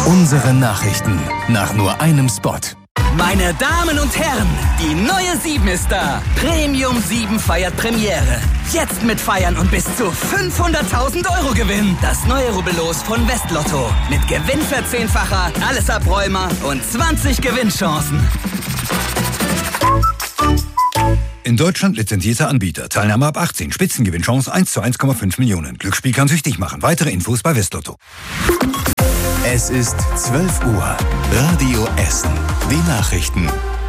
Unsere Nachrichten nach nur einem Spot. Meine Damen und Herren, die neue 7 ist da. Premium 7 feiert Premiere. Jetzt mit Feiern und bis zu 500.000 Euro Gewinn. Das neue Rubbellos von Westlotto. Mit Gewinnverzehnfacher, alles Abräumer und 20 Gewinnchancen. In Deutschland lizenzierter Anbieter. Teilnahme ab 18. Spitzengewinnchance 1 zu 1,5 Millionen. Glücksspiel kann süchtig machen. Weitere Infos bei Westlotto. Es ist 12 Uhr. Radio Essen. Die Nachrichten.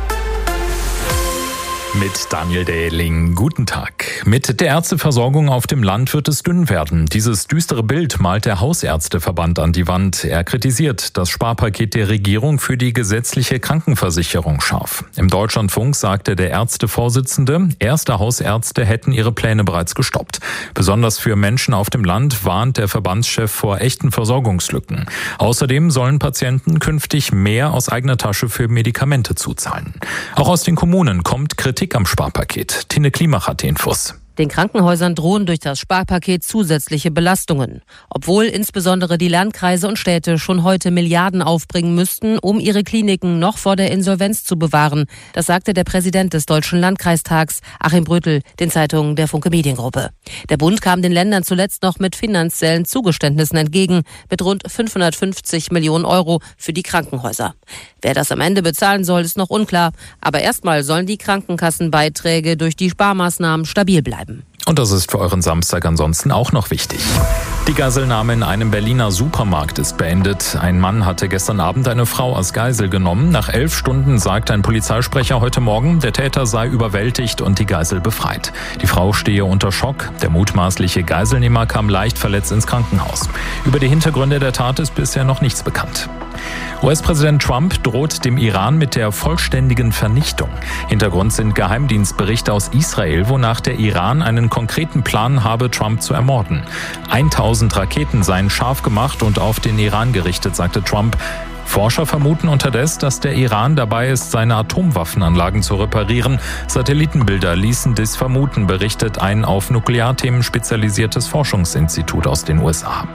Mit Daniel Dehling. Guten Tag. Mit der Ärzteversorgung auf dem Land wird es dünn werden. Dieses düstere Bild malt der Hausärzteverband an die Wand. Er kritisiert das Sparpaket der Regierung für die gesetzliche Krankenversicherung scharf. Im Deutschlandfunk sagte der Ärztevorsitzende, erste Hausärzte hätten ihre Pläne bereits gestoppt. Besonders für Menschen auf dem Land warnt der Verbandschef vor echten Versorgungslücken. Außerdem sollen Patienten künftig mehr aus eigener Tasche für Medikamente zuzahlen. Auch aus den Kommunen kommt Kritik am Sparpaket. Tine Klimach hat die Infos. Den Krankenhäusern drohen durch das Sparpaket zusätzliche Belastungen. Obwohl insbesondere die Landkreise und Städte schon heute Milliarden aufbringen müssten, um ihre Kliniken noch vor der Insolvenz zu bewahren. Das sagte der Präsident des Deutschen Landkreistags, Achim Brötel, den Zeitungen der Funke Mediengruppe. Der Bund kam den Ländern zuletzt noch mit finanziellen Zugeständnissen entgegen, mit rund 550 Millionen Euro für die Krankenhäuser. Wer das am Ende bezahlen soll, ist noch unklar. Aber erstmal sollen die Krankenkassenbeiträge durch die Sparmaßnahmen stabil bleiben. Und das ist für euren Samstag ansonsten auch noch wichtig. Die Geiselnahme in einem Berliner Supermarkt ist beendet. Ein Mann hatte gestern Abend eine Frau als Geisel genommen. Nach 11 Stunden sagte ein Polizeisprecher heute Morgen, der Täter sei überwältigt und die Geisel befreit. Die Frau stehe unter Schock. Der mutmaßliche Geiselnehmer kam leicht verletzt ins Krankenhaus. Über die Hintergründe der Tat ist bisher noch nichts bekannt. US-Präsident Trump droht dem Iran mit der vollständigen Vernichtung. Hintergrund sind Geheimdienstberichte aus Israel, wonach der Iran einen konkreten Plan habe, Trump zu ermorden. 1000 Raketen seien scharf gemacht und auf den Iran gerichtet, sagte Trump. Forscher vermuten unterdessen, dass der Iran dabei ist, seine Atomwaffenanlagen zu reparieren. Satellitenbilder ließen dies vermuten, berichtet ein auf Nuklearthemen spezialisiertes Forschungsinstitut aus den USA.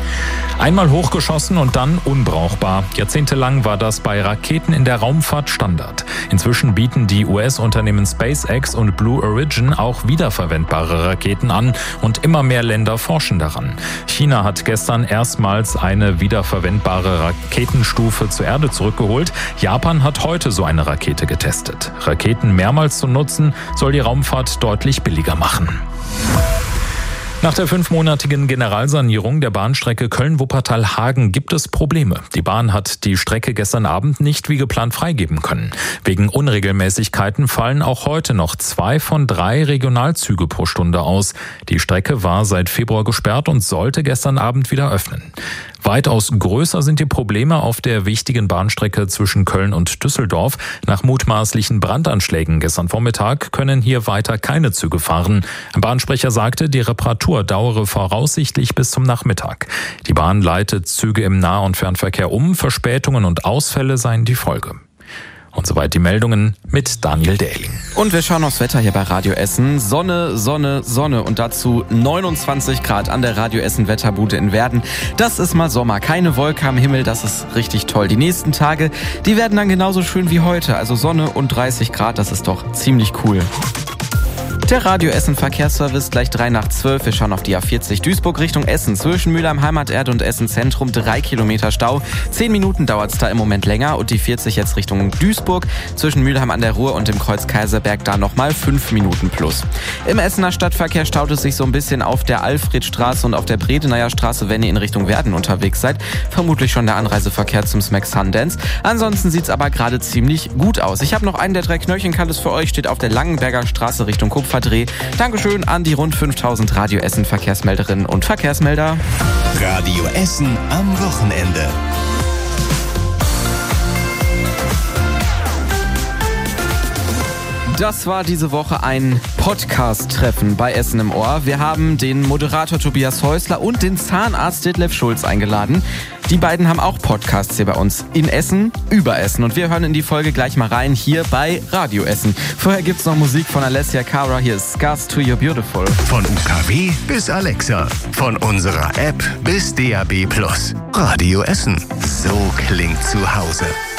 Einmal hochgeschossen und dann unbrauchbar. Jahrzehntelang war das bei Raketen in der Raumfahrt Standard. Inzwischen bieten die US-Unternehmen SpaceX und Blue Origin auch wiederverwendbare Raketen an und immer mehr Länder forschen daran. China hat gestern erstmals eine wiederverwendbare Raketenstufe zur Erde zurückgeholt. Japan hat heute so eine Rakete getestet. Raketen mehrmals zu nutzen, soll die Raumfahrt deutlich billiger machen. Nach der 5-monatigen Generalsanierung der Bahnstrecke Köln-Wuppertal-Hagen gibt es Probleme. Die Bahn hat die Strecke gestern Abend nicht wie geplant freigeben können. Wegen Unregelmäßigkeiten fallen auch heute noch 2 von 3 Regionalzüge pro Stunde aus. Die Strecke war seit Februar gesperrt und sollte gestern Abend wieder öffnen. Weitaus größer sind die Probleme auf der wichtigen Bahnstrecke zwischen Köln und Düsseldorf. Nach mutmaßlichen Brandanschlägen gestern Vormittag können hier weiter keine Züge fahren. Ein Bahnsprecher sagte, die Reparatur dauere voraussichtlich bis zum Nachmittag. Die Bahn leitet Züge im Nah- und Fernverkehr um. Verspätungen und Ausfälle seien die Folge. Und soweit die Meldungen mit Daniel Dehling. Und wir schauen aufs Wetter hier bei Radio Essen. Sonne, Sonne, Sonne und dazu 29 Grad an der Radio Essen Wetterbude in Werden. Das ist mal Sommer. Keine Wolke am Himmel, das ist richtig toll. Die nächsten Tage, die werden dann genauso schön wie heute. Also Sonne und 30 Grad, das ist doch ziemlich cool. Der Radio Essen Verkehrsservice gleich 3 nach 12. Wir schauen auf die A40 Duisburg Richtung Essen. Zwischen Mülheim Heimaterde und Essen Zentrum 3 Kilometer Stau. 10 Minuten dauert es da im Moment länger. Und die 40 jetzt Richtung Duisburg. Zwischen Mülheim an der Ruhr und dem Kreuz Kaiserberg da nochmal 5 Minuten plus. Im Essener Stadtverkehr staut es sich so ein bisschen auf der Alfredstraße und auf der Bredeneyer Straße, wenn ihr in Richtung Werden unterwegs seid. Vermutlich schon der Anreiseverkehr zum Smack Sundance. Ansonsten sieht es aber gerade ziemlich gut aus. Ich habe noch einen der 3 Knöllchenkalles für euch. Steht auf der Langenberger Straße Richtung Kupferdreh. Dankeschön an die rund 5000 Radio Essen Verkehrsmelderinnen und Verkehrsmelder. Radio Essen am Wochenende. Das war diese Woche ein Podcast-Treffen bei Essen im Ohr. Wir haben den Moderator Tobias Häusler und den Zahnarzt Detlef Schulz eingeladen. Die beiden haben auch Podcasts hier bei uns in Essen, über Essen. Und wir hören in die Folge gleich mal rein hier bei Radio Essen. Vorher gibt's noch Musik von Alessia Cara. Hier ist Scars to You're Beautiful. Von UKW bis Alexa. Von unserer App bis DAB+. Radio Essen. So klingt zu Hause.